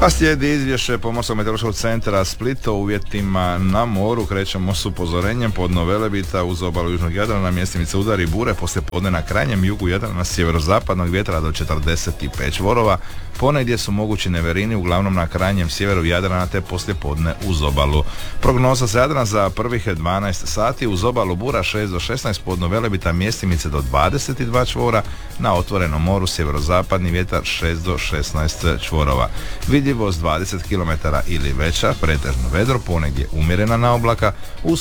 A slijedi izvješće Pomorskog meteorološkog centra Split o uvjetima na moru. Krećemo s upozorenjem podno Velebita uz obalu južnog Jadrana, mjestimice udari bure, poslije podne na krajnjem jugu Jadrana sjeverozapadnog vjetra do 45 čvorova. Ponegdje su mogući neverini, uglavnom na krajnjem sjeveru Jadrana te poslije podne uz obalu. Prognoza za Jadran za prvih 12 sati: uz obalu bura 6 do 16, podno Velebita mjestimice do 22 čvora, na otvorenom moru sjeverozapadni vjetar 6 do 16 čvorova. Vidljivost 20 km ili veća, pretežno vedro, ponegdje umjerena naoblaka, uz